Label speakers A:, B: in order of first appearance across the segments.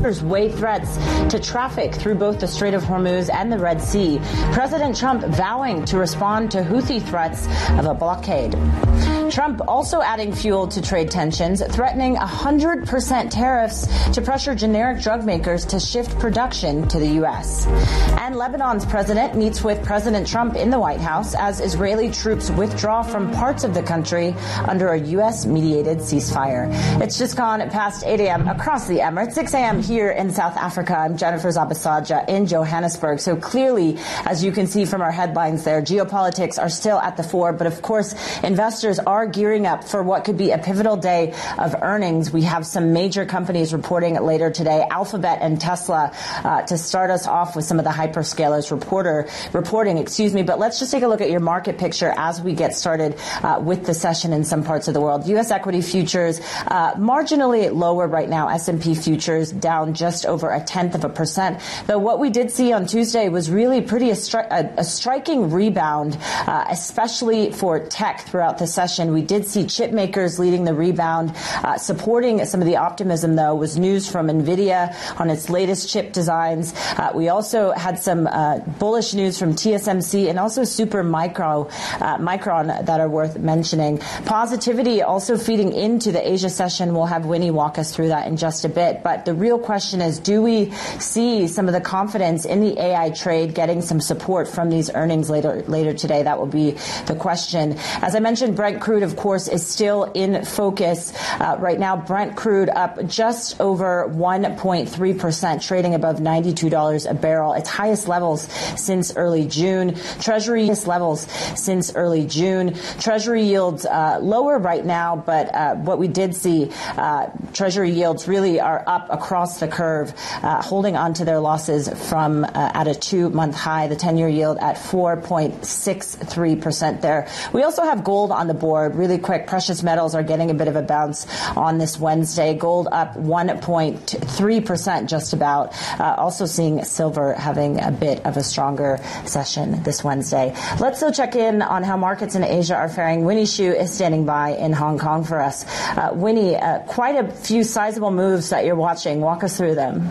A: shippers weigh threats to traffic through both the Strait of Hormuz and the Red Sea. President Trump vowing to respond to Houthi threats of a blockade. Trump also adding fuel to trade tensions, threatening 100% tariffs to pressure generic drug makers to shift production to the U.S. And Lebanon's president meets with President Trump in the White House as Israeli troops withdraw from parts of the country under a U.S.-mediated ceasefire. It's just gone past 8 a.m. across the Emirates, 6 a.m. here in South Africa. I'm Jennifer Zabasaja in Johannesburg. So clearly, as you can see from our headlines there, geopolitics are still at the fore. But of course, investors are gearing up for what could be a pivotal day of earnings. We have some major companies reporting later today, Alphabet and Tesla, to start us off with some of the hyperscalers reporting. But let's just take a look at your market picture as we get started with the session in some parts of the world. U.S. equity futures marginally lower right now. S&P futures down just over 0.1%. Though what we did see on Tuesday was really a striking rebound, especially for tech throughout the session. We did see chip makers leading the rebound. Supporting some of the optimism, though, was news from NVIDIA on its latest chip designs. We also had some bullish news from TSMC and also Micron that are worth mentioning. Positivity also feeding into the Asia session. We'll have Winnie walk us through that in just a bit. But the real question is, do we see some of the confidence in the AI trade getting some support from these earnings later today? That will be the question. As I mentioned, Brent crude, of course, is still in focus. Right now, Brent crude up just over 1.3%, trading above $92 a barrel. Its highest levels since early June. Treasury yields lower right now, but what we did see, Treasury yields really are up across the curve, holding on to their losses from at a 2-month high. The 10-year yield at 4.63% there. We also have gold on the board. Really quick, precious metals are getting a bit of a bounce on this Wednesday. Gold up 1.3% just about. Also seeing silver having a bit of a stronger session this Wednesday. Let's still check in on how markets in Asia are faring. Winnie Xu is standing by in Hong Kong for us. Winnie, quite a few sizable moves that you're watching. Walk us through them.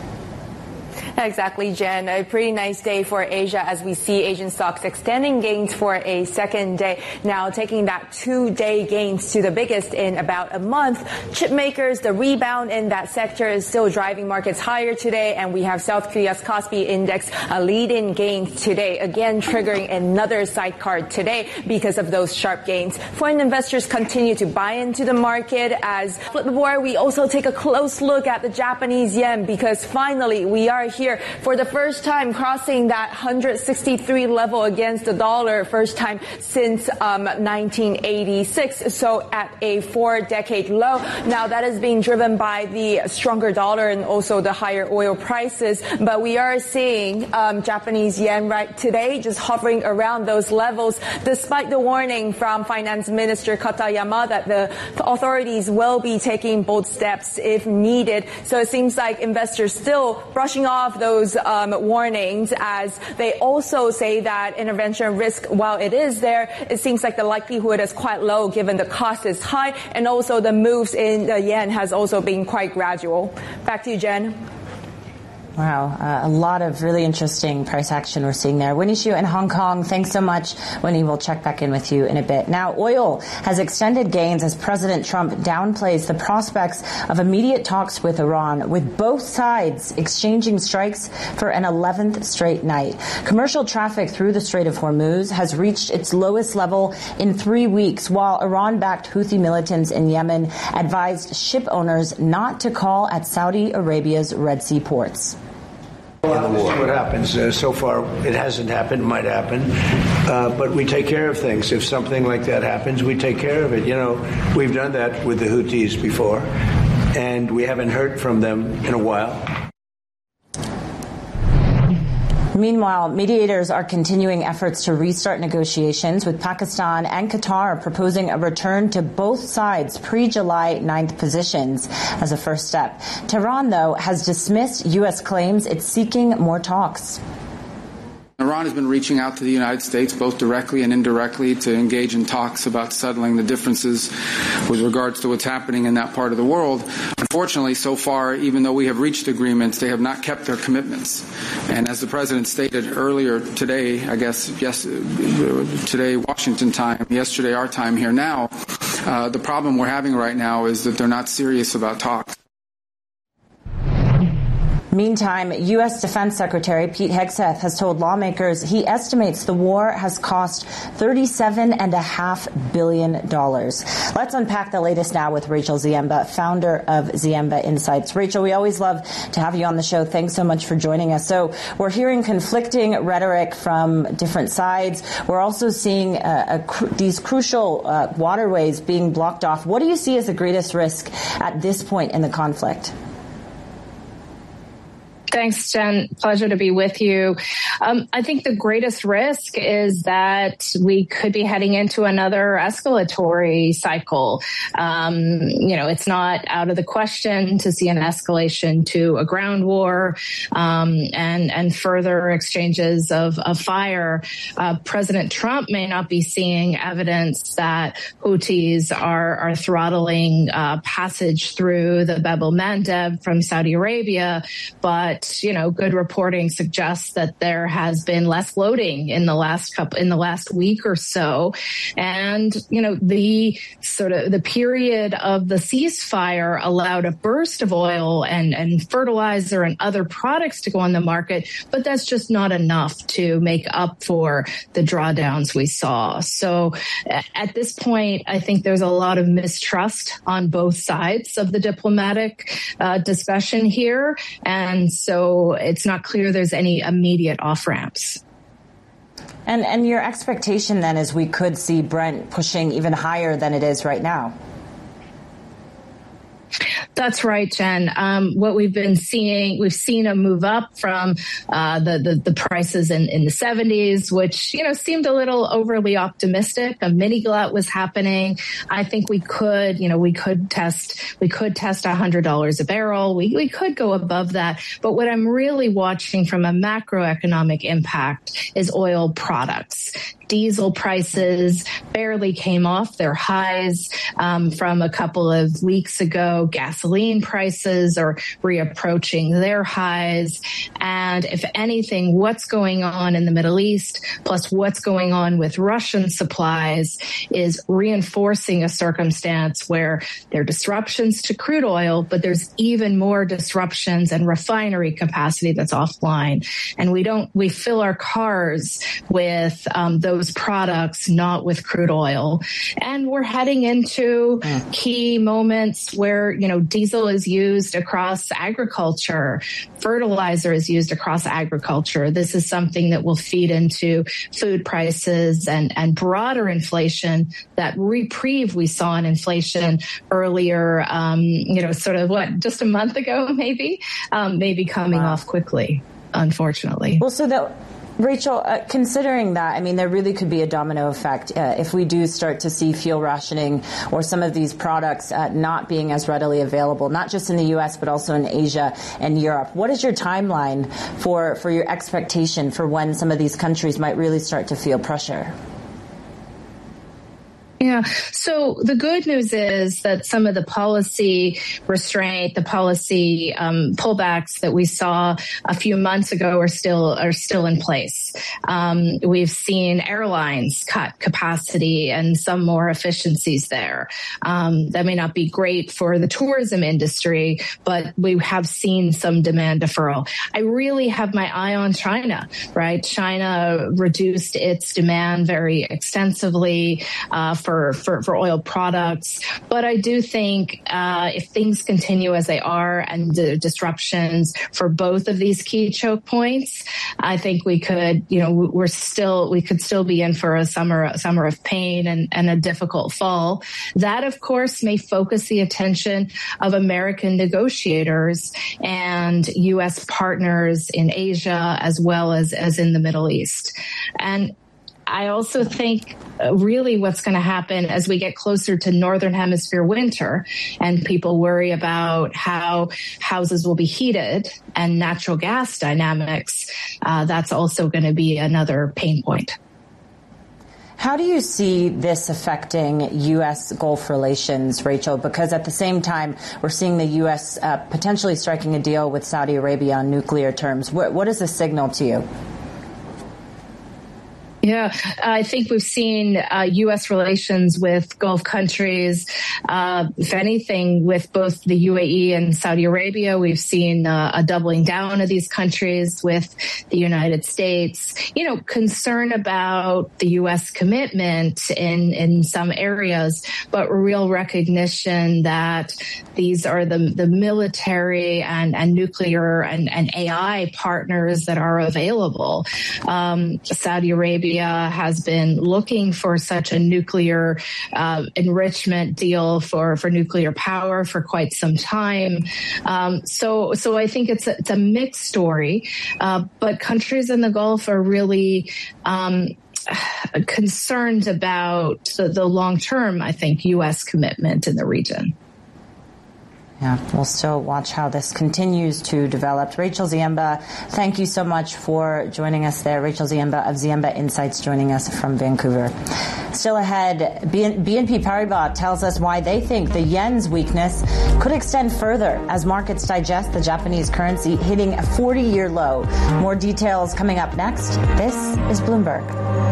B: Exactly, Jen. A pretty nice day for Asia as we see Asian stocks extending gains for a second day. Now taking that 2-day gains to the biggest in about a month. Chip makers, the rebound in that sector is still driving markets higher today. And we have South Korea's Kospi Index lead-in gains today, again triggering another sidecar today because of those sharp gains. Foreign investors continue to buy into the market. As flip the board, we also take a close look at the Japanese yen because finally we are here for the first time crossing that 163 level against the dollar, first time since 1986. So at a 4-decade low. Now that is being driven by the stronger dollar and also the higher oil prices. But we are seeing Japanese yen right today just hovering around those levels, despite the warning from Finance Minister Katayama that the authorities will be taking bold steps if needed. So it seems like investors still brushing off those warnings, as they also say that intervention risk, while it is there, it seems like the likelihood is quite low given the cost is high, and also the moves in the yen has also been quite gradual. Back to you, Jen.
A: Wow, a lot of really interesting price action we're seeing there. Winnie Xu in Hong Kong, thanks so much. Winnie, we'll check back in with you in a bit. Now, oil has extended gains as President Trump downplays the prospects of immediate talks with Iran, with both sides exchanging strikes for an 11th straight night. Commercial traffic through the Strait of Hormuz has reached its lowest level in 3 weeks, while Iran-backed Houthi militants in Yemen advised ship owners not to call at Saudi Arabia's Red Sea ports.
C: In the war. What happens. So far, it hasn't happened, might happen. But we take care of things. If something like that happens, we take care of it. You know, we've done that with the Houthis before, and we haven't heard from them in a while.
A: Meanwhile, mediators are continuing efforts to restart negotiations, with Pakistan and Qatar proposing a return to both sides' pre-July 9th positions as a first step. Tehran, though, has dismissed U.S. claims it's seeking more talks.
D: Iran has been reaching out to the United States, both directly and indirectly, to engage in talks about settling the differences with regards to what's happening in that part of the world. Unfortunately, so far, even though we have reached agreements, they have not kept their commitments. And as the President stated earlier today, I guess today Washington time, yesterday our time here now, the problem we're having right now is that they're not serious about talks.
A: Meantime, U.S. Defense Secretary Pete Hegseth has told lawmakers he estimates the war has cost $37.5 billion. Let's unpack the latest now with Rachel Ziemba, founder of Ziemba Insights. Rachel, we always love to have you on the show. Thanks so much for joining us. So we're hearing conflicting rhetoric from different sides. We're also seeing these crucial waterways being blocked off. What do you see as the greatest risk at this point in the conflict?
E: Thanks, Jen. Pleasure to be with you. I think the greatest risk is that we could be heading into another escalatory cycle. It's not out of the question to see an escalation to a ground war and further exchanges of fire. President Trump may not be seeing evidence that Houthis are throttling passage through the Bab el-Mandeb from Saudi Arabia, but good reporting suggests that there has been less loading in the last week or so. And, the period of the ceasefire allowed a burst of oil and fertilizer and other products to go on the market, but that's just not enough to make up for the drawdowns we saw. So at this point, I think there's a lot of mistrust on both sides of the diplomatic discussion here. And so it's not clear there's any immediate off-ramps.
A: And your expectation then is we could see Brent pushing even higher than it is right now?
E: That's right, Jen. What we've been seeing, we've seen a move up from the prices in the 70s, which seemed a little overly optimistic. A mini glut was happening. I think we could test $100 a barrel. We could go above that. But what I'm really watching from a macroeconomic impact is oil products. Diesel prices barely came off their highs from a couple of weeks ago. Gasoline prices are reapproaching their highs. And if anything, what's going on in the Middle East, plus what's going on with Russian supplies, is reinforcing a circumstance where there are disruptions to crude oil, but there's even more disruptions and refinery capacity that's offline. And we fill our cars with those products, not with crude oil. And we're heading into key moments where, diesel is used across agriculture. Fertilizer is used across agriculture. This is something that will feed into food prices and broader inflation. That reprieve we saw in inflation earlier, just a month ago, maybe coming off quickly, unfortunately.
A: Well, Rachel, considering that, there really could be a domino effect if we do start to see fuel rationing or some of these products not being as readily available, not just in the U.S., but also in Asia and Europe. What is your timeline for your expectation for when some of these countries might really start to feel pressure?
E: Yeah. So the good news is that some of the policy restraint, the policy pullbacks that we saw a few months ago are still in place. We've seen airlines cut capacity and some more efficiencies there. That may not be great for the tourism industry, but we have seen some demand deferral. I really have my eye on China, right? China reduced its demand very extensively for oil products. But I do think if things continue as they are and the disruptions for both of these key choke points, I think we could, we could still be in for a summer of pain and a difficult fall. That, of course, may focus the attention of American negotiators and U.S. partners in Asia as well as in the Middle East. And I also think really what's going to happen as we get closer to Northern Hemisphere winter and people worry about how houses will be heated and natural gas dynamics, that's also going to be another pain point.
A: How do you see this affecting U.S. Gulf relations, Rachel? Because at the same time, we're seeing the U.S. Potentially striking a deal with Saudi Arabia on nuclear terms. What is the signal to you?
E: Yeah, I think we've seen U.S. relations with Gulf countries, if anything, with both the UAE and Saudi Arabia. We've seen a doubling down of these countries with the United States, concern about the U.S. commitment in some areas, but real recognition that these are the military and nuclear and AI partners that are available. Saudi Arabia has been looking for such a nuclear enrichment deal for nuclear power for quite some time. So I think it's a mixed story, but countries in the Gulf are really concerned about the long-term, I think, U.S. commitment in the region.
A: Yeah, we'll still watch how this continues to develop. Rachel Ziemba, thank you so much for joining us there. Rachel Ziemba of Ziemba Insights joining us from Vancouver. Still ahead, BNP Paribas tells us why they think the yen's weakness could extend further as markets digest the Japanese currency hitting a 40-year low. More details coming up next. This is Bloomberg.